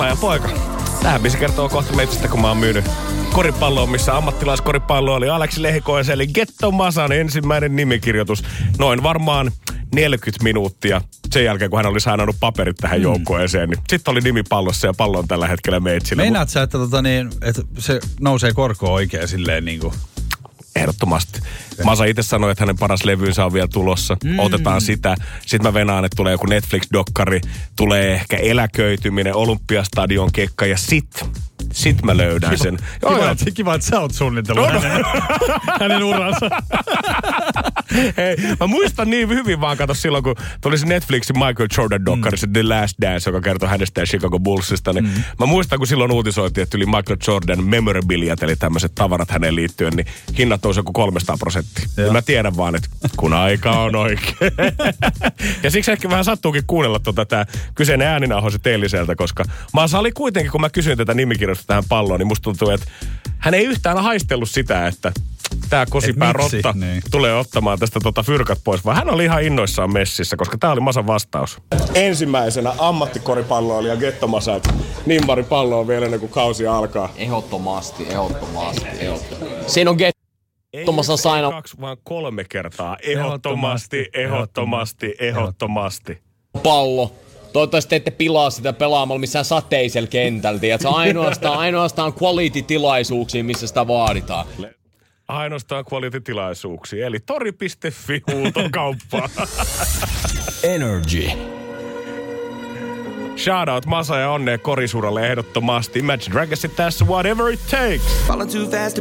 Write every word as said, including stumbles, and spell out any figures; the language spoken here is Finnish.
pelaaja poika. Tähän biisi kertoo kohta metsistä, kun mä oon myynyt koripalloa, missä ammattilaiskoripallo oli Aleksi Lehikoisen, eli Getto Masan ensimmäinen nimikirjoitus. Noin varmaan neljäkymmentä minuuttia sen jälkeen, kun hän oli saanut paperit tähän mm. joukkueeseen. Niin sitten oli nimi pallossa ja pallo on tällä hetkellä meitsillä. Meinaat sä, että, tota niin, että se nousee korkoon oikein silleen niin kuin... Ehdottomasti. Masa itse sanoi, että hänen paras levynsä on vielä tulossa. Mm. Otetaan sitä. Sitten mä venaan, että tulee joku Netflix-dokkari, tulee ehkä eläköityminen, Olympiastadion kekka ja sit, sit mä löydän kiva, sen. Kiva, joo, että, kiva, että sä oot suunnitellut no, hänen, hänen uransa. Hei, mä muistan niin hyvin vaan, kato silloin, kun tuli se Netflixin Michael Jordan-dokkari, mm. se The Last Dance, joka kertoi hänestä ja Chicago Bullsista. Niin mm. Mä muistan, kun silloin uutisoitiin, että yli Michael Jordan memorabiliat, eli tämmöiset tavarat häneen liittyen, niin hinnat nousi joku kolmesataa prosenttia. Mä tiedän vaan, että kun aika on oikein. Ja siksi ehkä vähän sattuukin kuunnella tota tää kyseinen ääninauho se Teelliseltä, koska Masa oli kuitenkin, kun mä kysyin tätä nimikirjoista tähän palloon, niin musta tuntuu, että hän ei yhtään haistellut sitä, että tää kosipää rotta niin tulee ottamaan tästä tota fyrkat pois, vaan hän oli ihan innoissaan messissä, koska tää oli Masan vastaus. Ensimmäisenä ammattikoripalloilija Getto Masalta. Nimbari pallo on vielä ennen kuin kausi alkaa. Ehdottomasti, ehdottomasti, ehdottomasti. Siinä on Getto Masan saina. Kaksi, vaan kolme kertaa. Ehdottomasti, ehdottomasti, ehdottomasti. Pallo. Toivottavasti te ette pilaa sitä pelaamalla missään sateisella kentällä. Se on ainoastaan, ainoastaan quality-tilaisuuksia, missä sitä vaaditaan. Ainoastaan quality-tilaisuuksia, eli tori piste fi huutokauppaa. Energy. Shoutout Masa ja onnea korisuralle ehdottomasti. Imagine Dragonsit tässä Whatever It Takes.